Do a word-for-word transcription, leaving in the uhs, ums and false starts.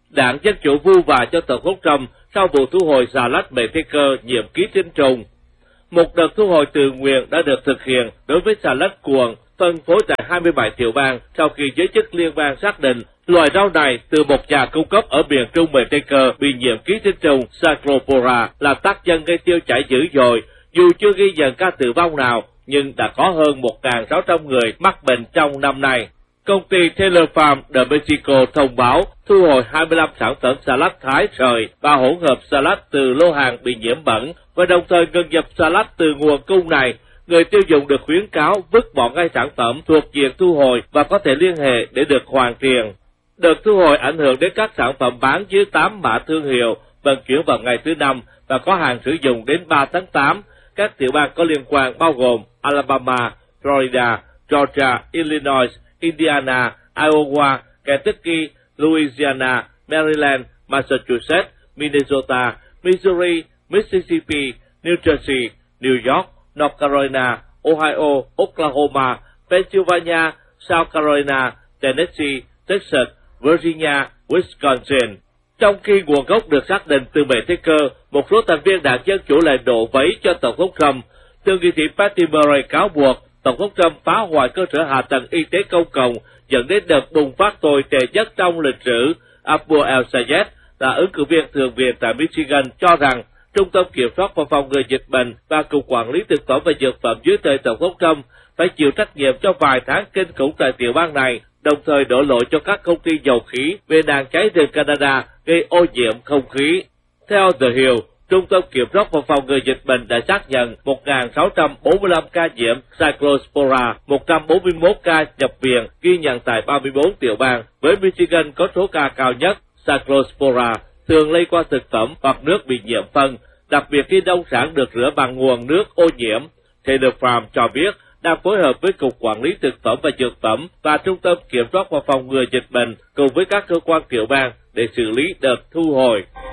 Đảng Dân Chủ vu vạ cho Tổng thống Trump sau vụ thu hồi xà lách Medicare nhiễm ký sinh trùng. Một đợt thu hồi tự nguyện đã được thực hiện đối với xà lách cuồng phân phối tại hai mươi bảy tiểu bang sau khi giới chức liên bang xác định loài rau này từ một nhà cung cấp ở miền Trung Mexico bị nhiễm ký sinh trùng Cyclopora là tác nhân gây tiêu chảy dữ dội. Dù chưa ghi nhận ca tử vong nào, nhưng đã có hơn một nghìn sáu trăm người mắc bệnh trong năm nay. Công ty Taylor Farm de Mexico thông báo thu hồi hai mươi lăm sản phẩm salad thái sợi và hỗn hợp salad từ lô hàng bị nhiễm bẩn và đồng thời ngừng nhập salad từ nguồn cung này. Người tiêu dùng được khuyến cáo vứt bỏ ngay sản phẩm thuộc diện thu hồi và có thể liên hệ để được hoàn tiền. Đợt thu hồi ảnh hưởng đến các sản phẩm bán dưới tám mã thương hiệu vận chuyển vào ngày thứ năm và có hàng sử dụng đến ba tháng tám. Các tiểu bang có liên quan bao gồm Alabama, Florida, Georgia, Illinois, Indiana, Iowa, Kentucky, Louisiana, Maryland, Massachusetts, Minnesota, Missouri, Mississippi, New Jersey, New York, North Carolina, Ohio, Oklahoma, Pennsylvania, South Carolina, Tennessee, Texas, Virginia, Wisconsin. Trong khi nguồn gốc được xác định từ Mexico, một số thành viên đảng Dân Chủ lại đổ vấy cho Tổng thống Trump. Thượng nghị sĩ Patty Murray cáo buộc Tổng thống Trump phá hoại cơ sở hạ tầng y tế công cộng dẫn đến đợt bùng phát tồi tệ nhất trong lịch sử. Abu El-Sayed là ứng cử viên thượng viện tại Michigan cho rằng Trung tâm Kiểm soát và Phòng ngừa Dịch bệnh và Cục Quản lý Thực phẩm và Dược phẩm dưới thời Tổng thống Trump phải chịu trách nhiệm cho vài tháng kinh khủng tại tiểu bang này, đồng thời đổ lỗi cho các công ty dầu khí về nạn cháy rừng Canada gây ô nhiễm không khí. Theo The Hill, Trung tâm Kiểm soát và Phòng ngừa Dịch bệnh đã xác nhận một nghìn sáu trăm bốn mươi lăm ca nhiễm Cyclospora, một trăm bốn mươi mốt ca nhập viện ghi nhận tại ba mươi bốn tiểu bang, với Michigan có số ca cao nhất. Cyclospora thường lây qua thực phẩm hoặc nước bị nhiễm phân, đặc biệt khi nông sản được rửa bằng nguồn nước ô nhiễm. Taylor Farm cho biết đang phối hợp với Cục Quản lý Thực phẩm và Dược phẩm và Trung tâm Kiểm soát và Phòng ngừa Dịch bệnh cùng với các cơ quan tiểu bang để xử lý đợt thu hồi.